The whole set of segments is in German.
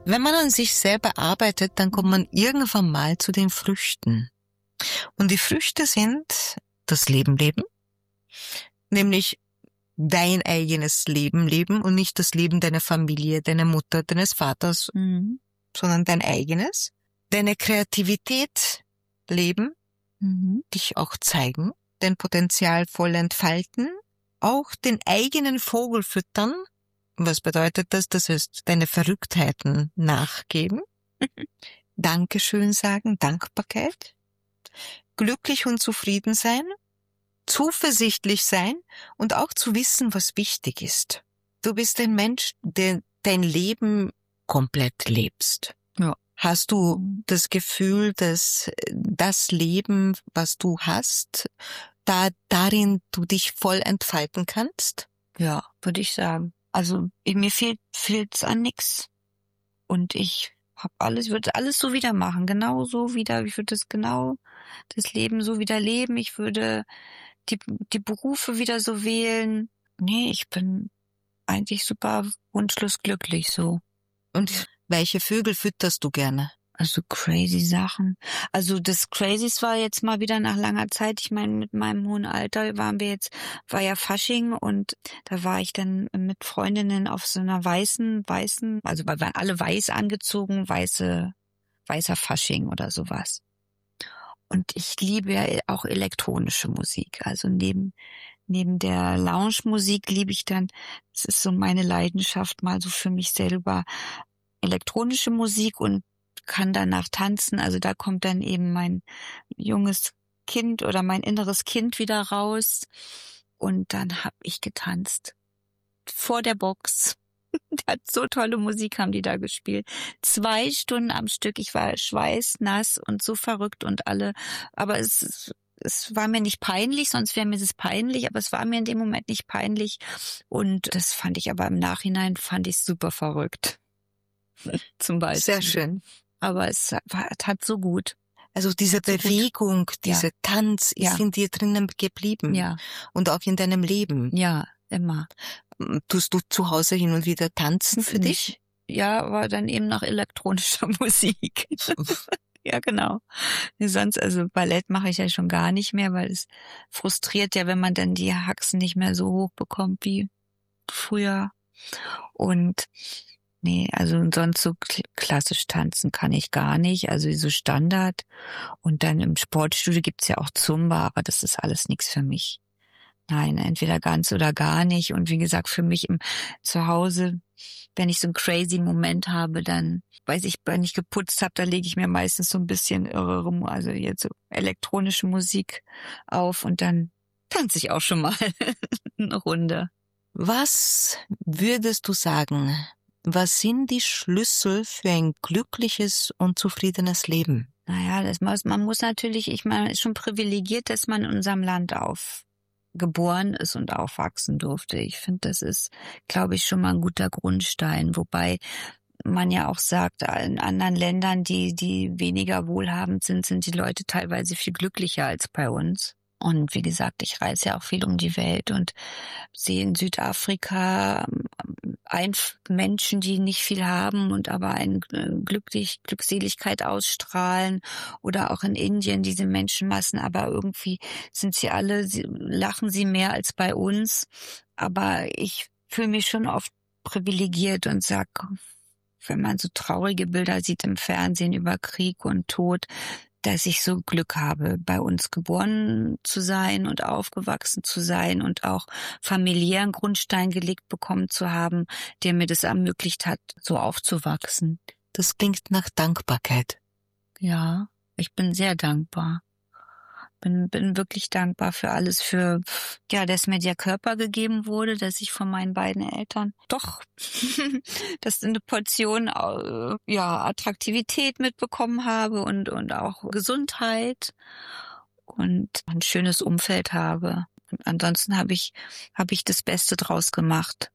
Wenn man an sich selber arbeitet, dann kommt man irgendwann mal zu den Früchten. Und die Früchte sind das Leben leben, nämlich dein eigenes Leben leben und nicht das Leben deiner Familie, deiner Mutter, deines Vaters, sondern dein eigenes. Deine Kreativität leben, dich auch zeigen, dein Potenzial voll entfalten, auch den eigenen Vogel füttern. Was bedeutet das? Das heißt, deine Verrücktheiten nachgeben, Dankeschön sagen, Dankbarkeit, glücklich und zufrieden sein, zuversichtlich sein und auch zu wissen, was wichtig ist. Du bist ein Mensch, der dein Leben komplett lebst. Ja. Hast du das Gefühl, dass das Leben, was du hast, darin du dich voll entfalten kannst? Ja, würde ich sagen. Also mir fehlt's an nix. Und ich würde alles so wieder machen, genau so wieder. Ich würde das Leben so wieder leben. Ich würde die Berufe wieder so wählen. Nee, ich bin eigentlich super wunschlos glücklich so. Und welche Vögel fütterst du gerne? Also crazy Sachen. Also das Crazies war jetzt mal wieder nach langer Zeit. Ich meine, mit meinem hohen Alter war ja Fasching und da war ich dann mit Freundinnen auf so einer weißen, also wir waren alle weiß angezogen, weißer Fasching oder sowas. Und ich liebe ja auch elektronische Musik. Also neben der Lounge-Musik liebe ich dann, das ist so meine Leidenschaft, mal so für mich selber elektronische Musik und kann danach tanzen. Also da kommt dann eben mein junges Kind oder mein inneres Kind wieder raus. Und dann habe ich getanzt. Vor der Box. So tolle Musik haben die da gespielt. 2 Stunden am Stück. Ich war schweißnass und so verrückt und alle. Aber es war mir nicht peinlich, sonst wäre mir das peinlich. Aber es war mir in dem Moment nicht peinlich. Und das fand ich aber im Nachhinein super verrückt. Zum Beispiel. Sehr schön. Aber es tat so gut. Also diese Bewegung, dieser Tanz ist in dir drinnen geblieben. Ja. Und auch in deinem Leben. Ja, immer. Tust du zu Hause hin und wieder tanzen für dich? Ja, aber dann eben nach elektronischer Musik. Ja, genau. Sonst, also Ballett mache ich ja schon gar nicht mehr, weil es frustriert ja, wenn man dann die Haxen nicht mehr so hoch bekommt wie früher. Und nee, also sonst so klassisch tanzen kann ich gar nicht, also so Standard. Und dann im Sportstudio gibt's ja auch Zumba, aber das ist alles nichts für mich. Nein, entweder ganz oder gar nicht. Und wie gesagt, für mich zu Hause, wenn ich so einen crazy Moment habe, dann weiß ich, wenn ich geputzt habe, da lege ich mir meistens so ein bisschen also jetzt so elektronische Musik auf und dann tanze ich auch schon mal eine Runde. Was würdest du sagen? Was sind die Schlüssel für ein glückliches und zufriedenes Leben? Naja, man muss natürlich, ich meine, man ist schon privilegiert, dass man in unserem Land geboren ist und aufwachsen durfte. Ich finde, das ist, glaube ich, schon mal ein guter Grundstein. Wobei man ja auch sagt, in anderen Ländern, die weniger wohlhabend sind die Leute teilweise viel glücklicher als bei uns. Und wie gesagt, ich reise ja auch viel um die Welt und sehe in Südafrika Menschen, die nicht viel haben und aber eine Glückseligkeit ausstrahlen, oder auch in Indien diese Menschenmassen, aber irgendwie lachen sie mehr als bei uns. Aber ich fühle mich schon oft privilegiert und sag, wenn man so traurige Bilder sieht im Fernsehen über Krieg und Tod, dass ich so Glück habe, bei uns geboren zu sein und aufgewachsen zu sein und auch familiären Grundstein gelegt bekommen zu haben, der mir das ermöglicht hat, so aufzuwachsen. Das klingt nach Dankbarkeit. Ja, ich bin sehr dankbar. Bin wirklich dankbar für alles, dass mir der Körper gegeben wurde, dass ich von meinen beiden Eltern dass eine Portion Attraktivität mitbekommen habe und auch Gesundheit und ein schönes Umfeld habe. Und ansonsten habe ich das Beste draus gemacht.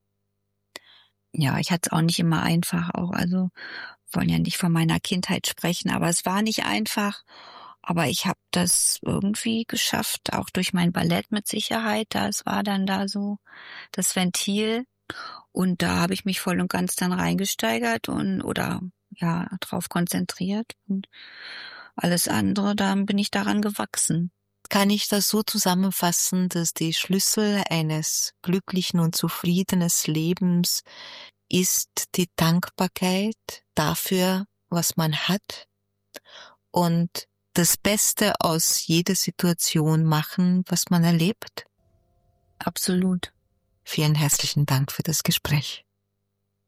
Ja, ich hatte es auch nicht immer einfach, wollen ja nicht von meiner Kindheit sprechen, aber es war nicht einfach. Aber ich habe das irgendwie geschafft, auch durch mein Ballett mit Sicherheit. Das war dann da so das Ventil. Und da habe ich mich voll und ganz dann reingesteigert oder drauf konzentriert. Und alles andere, dann bin ich daran gewachsen. Kann ich das so zusammenfassen, dass die Schlüssel eines glücklichen und zufriedenen Lebens ist die Dankbarkeit dafür, was man hat und das Beste aus jeder Situation machen, was man erlebt? Absolut. Vielen herzlichen Dank für das Gespräch.